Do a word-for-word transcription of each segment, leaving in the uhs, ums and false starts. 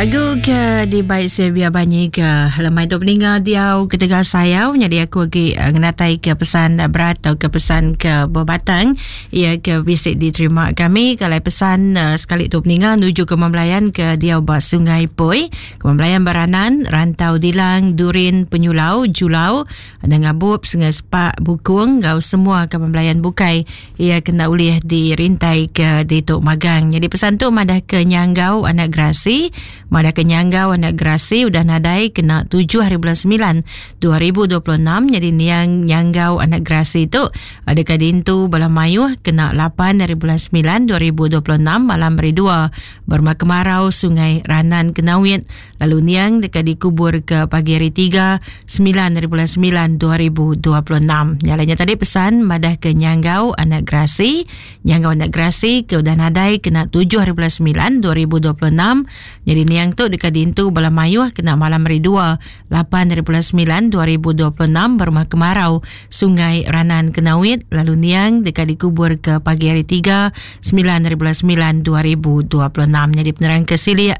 Lagu ke di baik saya biar banyak ke lemai tu peninga dia ketegar saya jadi aku lagi uh, ngenatai ke pesan uh, berat atau ke pesan ke berbatang ia ke bisik diterima kami kalau pesan uh, sekali tu peninga nuju ke Membelayan ke dia ubah Sungai Poi ke Membelayan Baranan Rantau Dilang Durin Penyulau Julau dengan Bup Sungai Sepak Bukung gau semua ke Membelayan Bukai ia kena ulih dirintai ke di Tok Magang jadi pesan tu madah ke Nyanggau Anak Grasi Madah ke Nyanggau Anak Grasi udah nadai kena tujuh hari bulan sembilan dua ribu dua puluh enam jadi niang Nyanggau Anak Grasi tu ada ke Dintu Balam Mayuh kena lapan hari bulan sembilan dua ribu dua puluh enam malam hari dua Berma Kemarau Sungai Ranan Kenawit lalu niang dekat dikubur ke pagi hari tiga sembilan hari bulan sembilan dua ribu dua puluh enam nyalanya tadi pesan madah ke Nyanggau Anak Grasi Nyanggau Anak Grasi ke udah nadai kena tujuh hari bulan sembilan dua ribu dua puluh enam jadi niang tu dekat Dintu Balam Mayuh kena malam hari dua lapan hari bulan sembilan dua ribu dua puluh enam Berma Kemarau Sungai Ranan Kenawit lalu niang dekat dikubur ke pagi hari tiga sembilan hari bulan sembilan dua ribu dua puluh enam jadi penerang ke Sili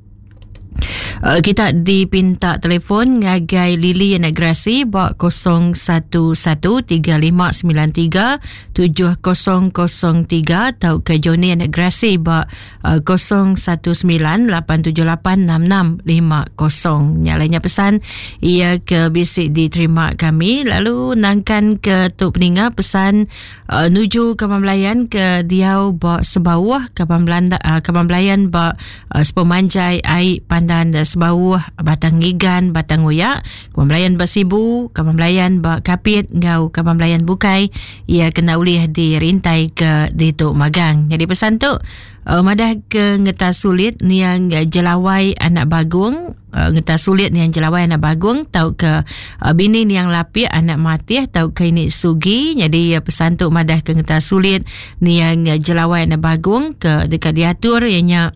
Uh, kita dipinta telefon ngagai Lili Anak Grasi bak kosong satu satu tiga lima sembilan tiga tujuh kosong kosong tiga atau ke Joni Anak Grasi bak uh, kosong satu sembilan lapan tujuh lapan enam enam lima kosong nyalanya pesan ia ke bisik diterima kami lalu nangkan ke Tok Peninga pesan uh, nuju ke Membelayan ke Diau bak Sebawah ke Membelayan uh, ke Membelayan bak uh, Sepemanjai Air Pandan Sebawah Batang Gigan Batang Uyak Kemembelayan Basibu Kemembelayan Bak Kapit Ngau Kemembelayan Bukai ia kena ulih dirintai ke di Tok Magang jadi pesan tu uh, madah ke Ngeta Sulit niang Jelawai Anak Bagung uh, Ngeta Sulit niang Jelawai Anak Bagung tau ke uh, bini niang Lapik Anak Matih tau ke ini Sugi jadi uh, pesan tu madah ke Ngeta Sulit niang Jelawai Anak Bagung ke dekat diatur ianya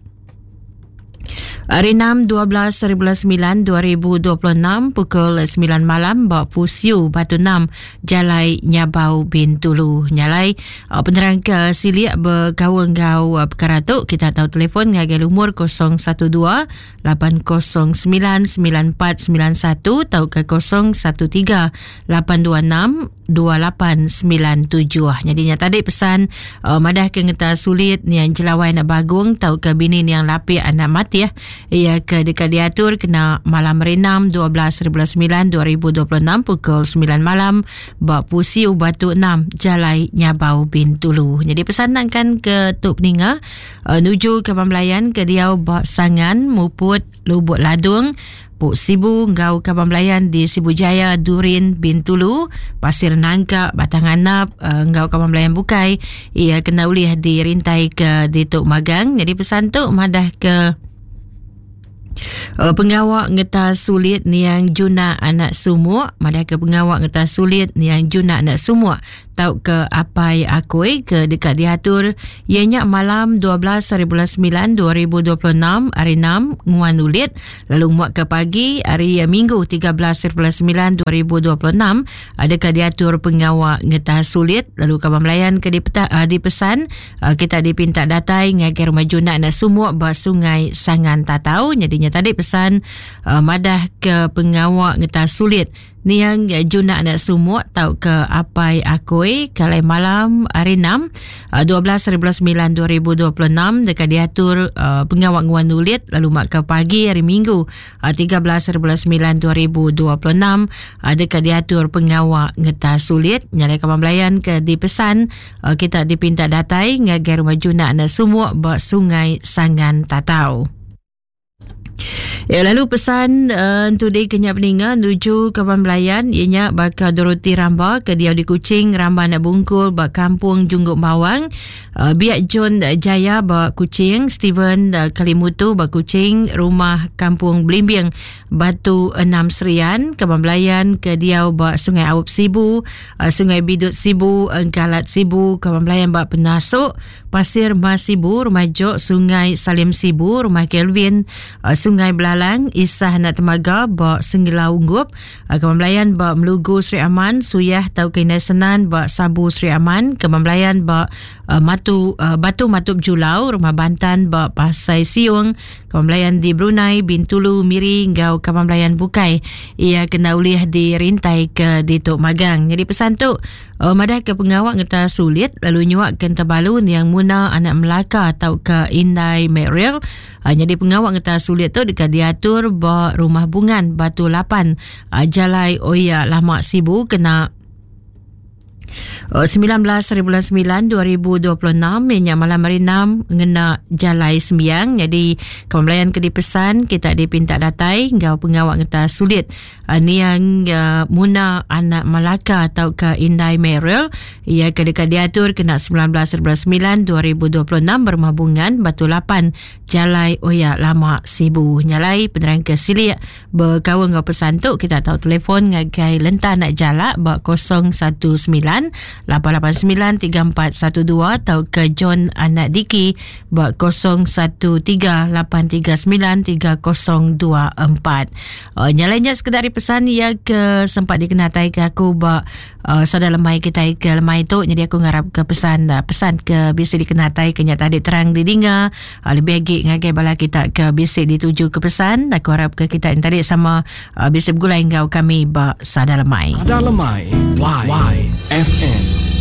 hari enam dua belas hari bulan sembilan dua ribu dua puluh enam pukul sembilan malam bak Pusiu Batu enam Jalai Nyabau Bintulu nyalai uh, penerang ke Sili bergaul ngau uh, perkara tu kita tahu telefon ngagai umur kosong satu dua lapan kosong sembilan sembilan empat sembilan satu atau ke kosong satu tiga lapan dua enam dua lapan sembilan tujuh jadinya tadi pesan uh, madah ke Ngeta Sulit niang Jelawai Anak Bagung tau ke bini niang Lapik Anak Mati ya ia ke dekat diatur kena malam renam dua belas bulan sembilan dua ribu dua puluh enam pukul sembilan malam bak Pusiu Batu enam Jalai Nyabau Bintulu jadi pesan nangkan ke Tok Peninga uh, nuju ke Membelayan ke Diau bak Sangan Muput Lubuk Ladung Puk Sibu Ngau Kapal Melayan di Sibu Jaya Durin Bintulu Pasir Nangka Batang Anap uh, Ngau Kapal Melayan Bukai ia kena ulih dirintai ke di Tok Magang jadi pesan tu madah ke Uh, pengawak Ngeta Sulit niang Juna Anak Sumuk madah ke pengawak Ngeta Sulit niang Juna Anak Sumuk tau ke Apai Akui ke dekat diatur ianya malam dua belas hari bulan sembilan dua ribu dua puluh enam hari enam Nguan Ulit lalu muat ke pagi hari Minggu tiga belas hari bulan sembilan dua ribu dua puluh enam ada ke diatur pengawak Ngeta Sulit lalu Kapal Melayan ke dipeta, uh, dipesan uh, kita dipinta datai ngagai rumah Juna Anak Sumuk bak Sungai Sangan Tatau jadinya tadi pesan uh, madah ke pengawak Ngeta Sulit niang Juna Anak Sumuk tau ke Apai Akui kalai malam hari enam dua belas hari bulan sembilan dua ribu dua puluh enam dekat diatur uh, pengawak Nguan Ulit lalu mak ke pagi hari Minggu uh, tiga belas hari bulan sembilan dua ribu dua puluh enam uh, dekat diatur pengawak Ngeta Sulit nyalai Kapal Melayan ke dipesan uh, kita dipinta datai ngagai rumah Juna Anak Sumuk bak Sungai Sangan Tatau. Ya, lalu pesan uh, today Kenyak Peninga nuju Kapal Melayan ianya bakal Dorothy Ramba ke Diau di Kuching Ramba Anak Bungkul bak Kampung Jungguk Bawang uh, Biak John Jaya bak Kuching Steven uh, Kalimutu bak Kuching Rumah Kampung Belimbing Batu Enam Serian Kapal Melayan ke Diau bak Sungai Aup Sibu uh, Sungai Bidut Sibu Engkalat Sibu Kapal Melayan bak Penasuk Pasir Mas Sibu Rumah Jok Sungai Salim Sibu Rumah Kelvin uh, Sungai Belah Belalang, Isah Nak Temaga, Bak Senggelau Unggup, Kemamlayan Bak Melugu Sri Aman, Suyah Tau Kena Senan, Bak Sabu Sri Aman, Kemamlayan Bak uh, Matu uh, Batu Matup Julau, Rumah Bantan Bak Pasai Siung, Kemamlayan di Brunei, Bintulu Miri, Ngau Kemamlayan Bukai. Ia kena ulih di rintai ke di Tok Magang. Jadi pesan tu, uh, madah ke pengawak ngeta sulit, lalu nyuak ke Tabalun yang Muna Anak Melaka atau ke Indai Meril. Uh, jadi pengawak ngeta sulit tu dekat diatur Bak Rumah Bungan Batu Lapan, uh, Jalai Oya Lamak Sibu kena sembilan belas hari bulan sembilan dua ribu dua puluh enam, yang malam hari enam ngena Jalai Sembiang. Jadi kemamlayan ke dipesan kita dipinta datai ngau pengawak ngeta sulit, uh, ni yang uh, Muna Anak Melaka atau ke Indai Meril. Ia ke dekat diatur kena sembilan belas hari bulan sembilan dua ribu dua puluh enam, Berumah Bungan Batu Lapan, Jalai Oya Lamak Sibu. Nyalai penerang ke silik berkawan ngau pesan tu, kita tahu telefon ngagai lentah nak jalak bak kosong satu sembilan lapan lapan sembilan tiga empat satu dua atau ke John Anak Diki bak kosong satu tiga lapan tiga sembilan tiga kosong dua empat. Uh, nyalainya sekedar pesan ia ke sempat dikenatai ke aku bak uh, sada lemai kita ke lemai tu, jadi aku ngarap ke pesan uh, pesan ke bisa dikenatai ke nyata adik terang didinga, uh, lebih lagi ngagai bala kita ke bisa dituju ke pesan. Aku harap ke kita yang tadi sama uh, bisa bergulai ngau kami bak sada lemai. Sada lemai Y, y F M.